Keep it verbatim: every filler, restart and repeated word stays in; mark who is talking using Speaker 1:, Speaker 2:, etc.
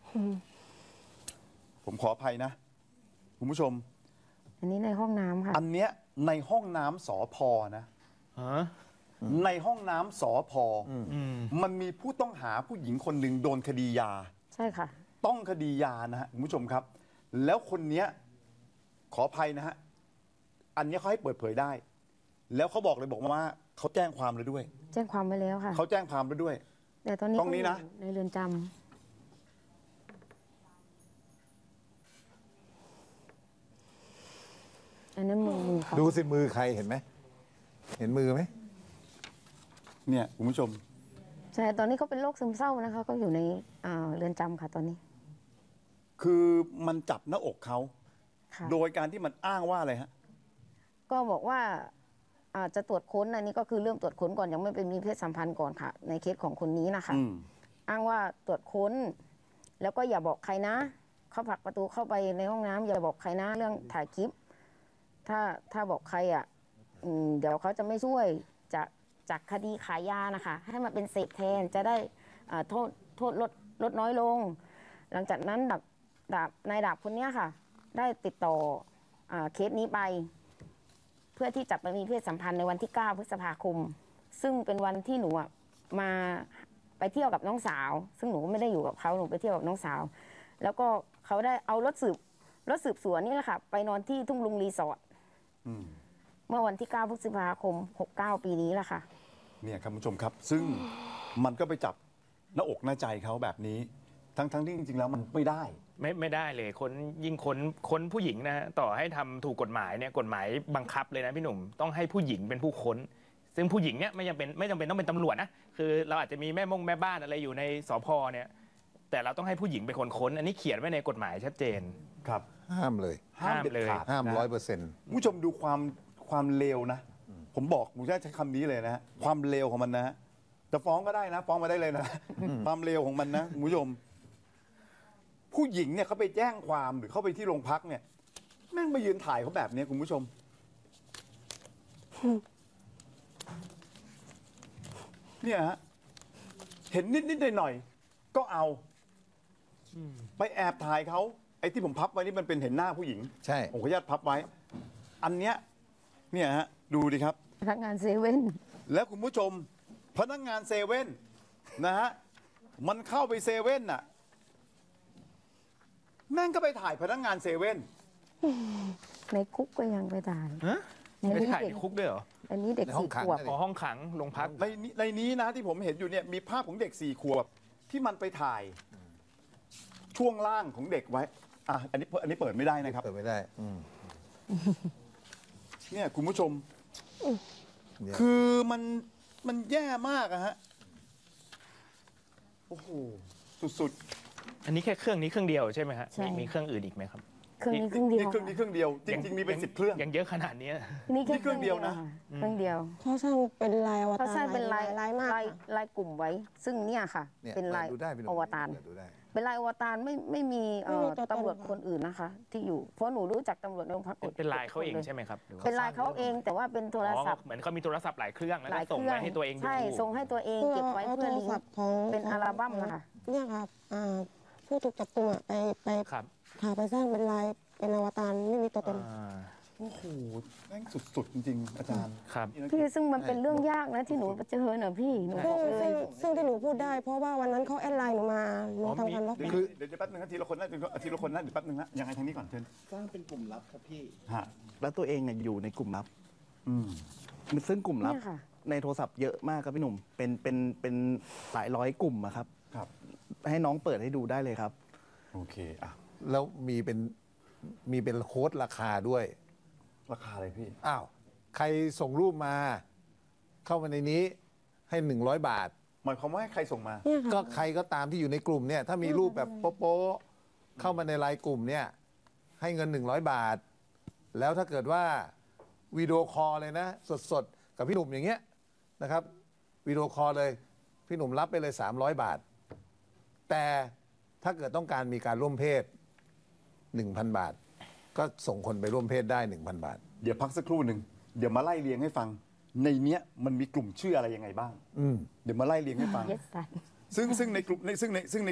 Speaker 1: ผมขออภัยนะคุณผู้ชม
Speaker 2: อันนี้ในห้องน้ำค่ะ
Speaker 1: อันเนี้ยในห้องน้ำสพนะในห้องน้ำสพมันมีผู้ต้องหาผู้หญิงคนหนึ่งโดนคดียา
Speaker 2: ใช่ค่ะ
Speaker 1: ต้องคดียานะฮะคุณผู้ชมครับแล้วคนเนี้ยขออภัยนะฮะอันนี้เขาให้เปิดเผยได้แล้วเขาบอกเลยบอกว่าเขาแจ้งความเลยด้วย
Speaker 2: แจ้งความไปแล้วค่ะ
Speaker 1: เขาแจ้งความไปด้วย
Speaker 2: แต่ตอนนี้
Speaker 1: ตรงนี้นะ
Speaker 2: ในเรือนจำอันนั้นมือมือเขา
Speaker 3: ดูสิมือใครเห็นไหมเห็นมือไหม
Speaker 1: เนี่ยคุณผู้ชม
Speaker 2: ใช่ตอนนี้เขาเป็นโรคซึมเศร้านะคะก็อยู่ในเรือนจำค่ะตอนนี้
Speaker 1: คือมันจับหน้าอกเขาโดยการที่มันอ้างว่าอะไรฮะ
Speaker 2: ก็บอกว่าอาจจะตรวจค้นอันนี้ก็คือเริ่มตรวจค้นก่อนยังไม่เป็นมีเพศสัมพันธ์ก่อนค่ะในเคสของคนนี้นะคะอ้างว่าตรวจค้นแล้วก็อย่าบอกใครนะเขาผลักประตูเข้าไปในห้องน้ำอย่าบอกใครนะเรื่องถ่ายคลิปถ้าถ้าบอกใครอ่ะเดี๋ยวเขาจะไม่ช่วยจากจากคดีขายยานะคะให้มาเป็นเสพแทนจะได้โทษโทษลดลดน้อยลงหลังจากนั้นดาบดาบนายดาบคนนี้ค่ะได้ติดต่อเคสนี้ไปเพื่อที่จะไปมีเพศสัมพันธ์ในวันที่เก้าพฤษภาคมซึ่งเป็นวันที่หนูมาไปเที่ยวกับน้องสาวซึ่งหนูไม่ได้อยู่กับเขาหนูไปเที่ยวกับน้องสาวแล้วก็เขาได้เอารถสืบรถสืบสวนนี่แหละค่ะไปนอนที่ทุ่งลุงรีสอร์ทเมื่อวันที่เก้าพฤษภาคมหกสิบเก้าปีนี้แหละค่ะ
Speaker 1: เนี่ยครับผู้ชมครับซึ่งมันก็ไปจับหน้าอกหน้าใจเขาแบบนี้ทั้งทั้งที่จริงๆแล้วมันไม่ได้
Speaker 4: ไม่ไม่ได้เลยคนยิ่งคนคนผู้หญิงนะต่อให้ทำถูกกฎหมายเนี่ยกฎหมายบังคับเลยนะพี่หนุ่มต้องให้ผู้หญิงเป็นผู้ค้นซึ่งผู้หญิงเนี่ยไม่จำเป็นไม่จำเป็นต้องเป็นตำรวจนะคือเราอาจจะมีแม่มงแม่บ้านอะไรอยู่ในสพเนี่ยแต่เราต้องให้ผู้หญิงเป็นคนค้นอันนี้เขียนไว้ในกฎหมายชัดเจน
Speaker 1: ครับ
Speaker 3: ห้ามเลย
Speaker 1: ห้ามเด็ดขาด
Speaker 3: ห้ามร้อยเปอร์เซ็นต์
Speaker 1: ผู้ชมดูความความเลวนะผมบอกผมจะใช้คำนี้เลยนะความเลวของมันนะจะฟ้องก็ได้นะฟ้องมาได้เลยนะความเลวของมันนะคุณผู้ชมผู้หญิงเนี่ยเขาไปแจ้งความหรือเขาไปที่โรงพักเนี่ยแม่งมายืนถ่ายเขาแบบนี้คุณผู้ชมเนี่ยฮะเห็นนิดนิดหน่อยหน่อยก็เอาไปแอบถ่ายเขาไอ้ที่ผมพับไว้นี่มันเป็นเห็นหน้าผู้หญิง
Speaker 3: ใช่
Speaker 1: ผมขออนุญาตพับไว้อันเนี้ยเนี่ยฮะดูดิครับ
Speaker 2: พนักงานเซเว่น
Speaker 1: แล้วคุณผู้ชมพนักงานเซเว่นนะฮะมันเข้าไปเซเว่นน่ะแม่งก็ไปถ่ายพนักงานเซเว่น
Speaker 2: ในคุกก็ยังไปถ่าย
Speaker 4: ไปถ่ายในคุกด้วยเหรอ
Speaker 2: อันนี้เด็กสี่ขวบ
Speaker 4: ขอห้องขังโรงพัก
Speaker 1: ในในนี้นะที่ผมเห็นอยู่เนี่ยมีภาพของเด็กสี่ขวบที่มันไปถ่ายช่วงล่างของเด็กไว้อ่ะอันนี้อันนี้เปิดไม่ได้นะครับ
Speaker 3: เปิดไม่ได้
Speaker 1: เนี่ยคุณผู้ชมคือมันมันแย่มากอะฮะโอ้โหสุด
Speaker 4: ๆอันนี้แค่เครื่องนี้เครื่องเดียวใช่ไหมฮะมีเครื่องอื่นอีกไหมครับ
Speaker 2: เครื่องนี้เครื่องเดียว
Speaker 1: เครื่องนี้เครื่องเดียวจริงๆมีเป็นสิบเครื่อง
Speaker 4: ยังเยอะขนาดนี้
Speaker 2: นี่แค่เครื่องเดียวนะเครื่องเดียว
Speaker 5: เขาสร้างเป็นลายอวตาร
Speaker 2: เขาสร้างเป็นลาย
Speaker 5: ลายมาก
Speaker 2: ลายกลุ่มไว้ซึ่งเนี่ยค่ะเป็นลายอวตารเป็นลายอวตารไม่ไม่มีตำรวจคนอื่นนะคะที่อยู่เพราะหนูรู้จักตำรวจในโรงพัก
Speaker 4: เป็นลายเขาเองใช่ไหมครับ
Speaker 2: เป็นลายเขาเองแต่ว่าเป็นโทรศัพท์
Speaker 4: เหมือนเขามีโทรศัพท์หลายเครื่องแล้วส่งไว้ให้ตัวเองดู
Speaker 2: ใช่ส่งให้ตัวเองเก็บไว้เพื่อลิงก์เป็นอัลบั้มนะคะ
Speaker 5: เนี่ยครับผู้ถูกจับตัวไปไปข่าวไปสร้างเป็นลายเป็นอวตารไม่มีตัวตน
Speaker 1: โอ้โหแม่งสุดๆจริงๆอาจารย์
Speaker 4: ครับ
Speaker 2: พี่ซึ่งมันเป็นเรื่องยากนะที่หนูเจอเนอะพี่หนูบอกเลย
Speaker 5: ซึ่งที่หนูพูดได้เพราะว่าวันนั้นเขาแอดไลน์หนูมาหนูทำการล็อก
Speaker 1: คือเดี๋ยวแป๊บนึงนะทีละคนนะทีละคนนะเดี๋ยวแป๊บนึงนะยังไงทางนี้ก่อนเชิญ
Speaker 6: สร้างเป็นกลุ่มลับครับพี่
Speaker 1: ฮะ
Speaker 6: แล้วตัวเองเนี่ยอยู่ในกลุ่มลับ
Speaker 1: อืม
Speaker 6: ซึ่งกลุ่มลับในโทรศัพท์เยอะมากครับพี่หนุ่มเป็นเป็นเป็นหลายร้อยกลุ่มอะครับ
Speaker 1: ครับ
Speaker 6: ให้น้องเปิดให้ดูได้เลยครับ
Speaker 1: โอเคอ่ะ
Speaker 3: แล้วมีเป็นมีเป็นโค้ดราคาด้วย
Speaker 1: ราคาอะไรพี่
Speaker 3: อ้าวใครส่งรูปมาเข้ามาในนี้ให้หนึ่งร้อยบาท
Speaker 1: หมายความว่าให้ใครส่งมา
Speaker 3: ก็ใครก็ตามที่อยู่ในกลุ่มเนี่ยถ้ามีรูปแบบโป๊ะๆเข้ามาในไลน์กลุ่มเนี่ยให้เงินหนึ่งร้อยบาทแล้วถ้าเกิดว่าวิดีโอคอลเลยนะสดๆกับพี่หนุ่มอย่างเงี้ยนะครับวิดีโอคอลเลยพี่หนุ่มรับไปเลยสามร้อยบาทแต่ถ้าเกิดต้องการมีการร่วมเพศ หนึ่งพัน บาทก็ส่งคนไปร่วมเพศได้ หนึ่งพัน บาท
Speaker 1: เดี๋ยวพักสักครู่หนึ่งเดี๋ยวมาไล่เรียงให้ฟังในเนี้ยมันมีกลุ่มชื่ออะไรยังไงบ้างเดี๋ยวมาไล่เรียงให้ฟังซึ่งซึ่งในกลุ่มซึ่งในซึ่งใน